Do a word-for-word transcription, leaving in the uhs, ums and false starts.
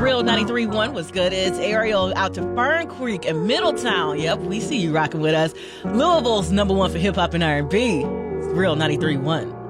Real ninety-three point one was good. It's Ariel out to Fern Creek in Middletown. Yep, we see you rocking with us. Louisville's number one for hip hop and R and B. Real ninety-three point one.